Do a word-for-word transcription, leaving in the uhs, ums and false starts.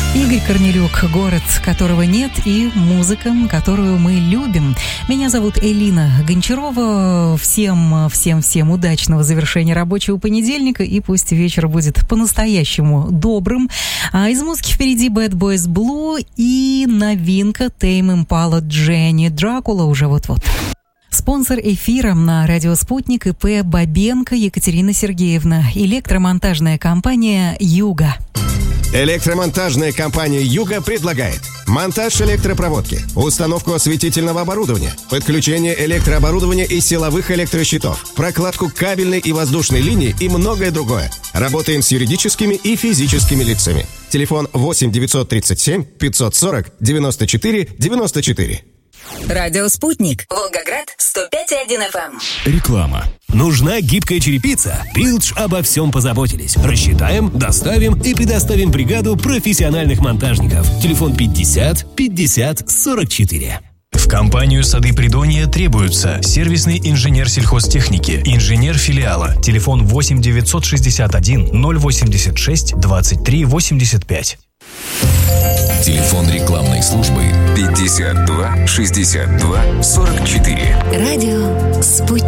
Игорь Корнелюк, город, которого нет, и музыка, которую мы любим. Меня зовут Элина Гончарова. Всем, всем, всем удачного завершения рабочего понедельника, и пусть вечер будет по-настоящему добрым. А из музыки впереди Bad Boys Blue и новинка Tame Impala Дженни Дракула уже вот-вот. Спонсор эфира на радио «Спутник» ИП Бабенко Екатерина Сергеевна. Электромонтажная компания «Юга». Электромонтажная компания «Юга» предлагает монтаж электропроводки, установку осветительного оборудования, подключение электрооборудования и силовых электрощитов, прокладку кабельной и воздушной линии и многое другое. Работаем с юридическими и физическими лицами. Телефон восемь девятьсот тридцать семь пятьсот сорок девяносто четыре девяносто четыре. Радио «Спутник». Волгоград, сто пять и один эф эм. Реклама. Нужна гибкая черепица? Билдж обо всем позаботились. Рассчитаем, доставим и предоставим бригаду профессиональных монтажников. Телефон пятьдесят пятьдесят сорок четыре. В компанию «Сады Придонья» требуются сервисный инженер сельхозтехники, инженер филиала. Телефон восемь девятьсот шестьдесят один ноль восемьдесят шесть двадцать три восемьдесят пять. Телефон рекламной службы пятьдесят два шестьдесят два сорок четыре. Радио «Спутник».